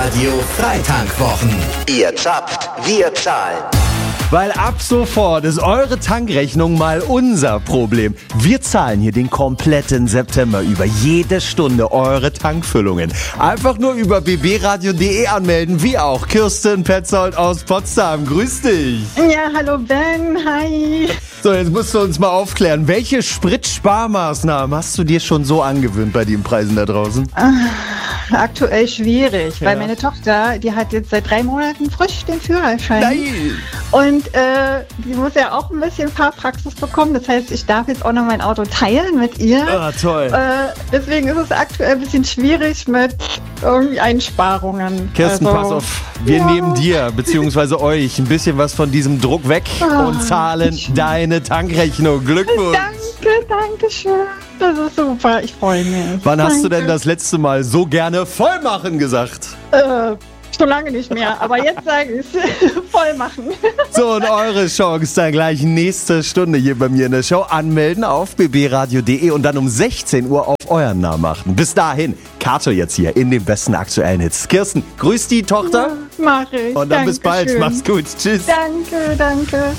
Radio Freitankwwochen. Ihr zapft, wir zahlen. Weil ab sofort ist eure Tankrechnung mal unser Problem. Wir zahlen hier den kompletten September über jede Stunde eure Tankfüllungen. Einfach nur über bbradio.de anmelden, wie auch Kirsten Petzold aus Potsdam. Grüß dich. Ja, hallo Ben, hi. So, jetzt musst du uns mal aufklären, welche Spritsparmaßnahmen hast du dir schon so angewöhnt bei den Preisen da draußen? Aktuell schwierig, weil meine Tochter, die hat jetzt seit 3 Monaten frisch den Führerschein. Nein! Und die muss ja auch ein bisschen Fahrpraxis bekommen. Das heißt, ich darf jetzt auch noch mein Auto teilen mit ihr. Ah, toll. Deswegen ist es aktuell ein bisschen schwierig mit irgendwie Einsparungen. Kirsten, pass auf, wir nehmen dir bzw. euch ein bisschen was von diesem Druck weg und zahlen deine Tankrechnung. Glückwunsch! Danke schön. Das ist super, ich freue mich. Wann hast du denn das letzte Mal so gerne voll machen gesagt? Schon lange nicht mehr, aber jetzt sage ich es, voll machen. So, und eure Chance dann gleich nächste Stunde hier bei mir in der Show. Anmelden auf bbradio.de und dann um 16 Uhr auf euren Namen achten. Bis dahin, Kato jetzt hier in den besten aktuellen Hits. Kirsten, grüß die Tochter. Ja, mach ich. Und dann bis bald. Mach's gut. Tschüss. Danke.